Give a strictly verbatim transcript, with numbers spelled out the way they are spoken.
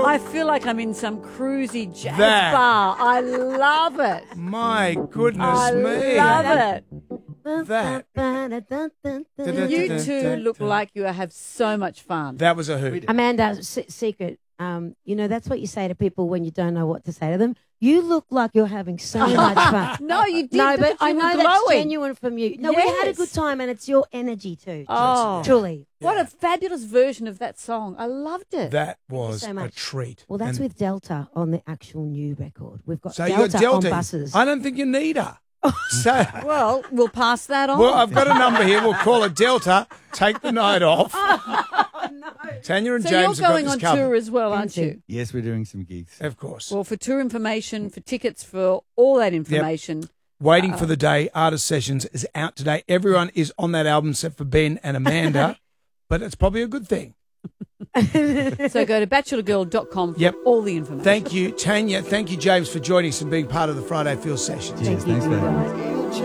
I feel like I'm in some cruisy jazz That- bar. I love it. My goodness I me. love it. That. You two look like you have so much fun. That was a hoot. Amanda, s- secret. Um, you know, that's what you say to people when you don't know what to say to them. You look like you're having so much fun. No, you did. No, Look but at you, I you know were that's glowing. genuine from you. No, we had a Yes. good time, and it's your energy too. Oh. Truly. What a fabulous version of that song. I loved it. That was so a much. treat. Well, that's And with Delta on the actual new record. We've got so you Delta, got Delta. on buses. I don't think you need her. So, Well, we'll pass that on. well, I've got a number here. We'll call it Delta. Take the night off. Tanya and so James you're have got going this on covered. tour as well, aren't you? Yes, we're doing some gigs. Of course. Well, for tour information, for tickets, for all that information. Waiting for the Day, Artist Sessions is out today. Everyone is on that album except for Ben and Amanda, but it's probably a good thing. So go to bachelor girl dot com for Yep. all the information. Thank you, Tanya. Thank you, James, for joining us and being part of the Friday Feel Sessions. Cheers, Thank you, thanks, you man. guys.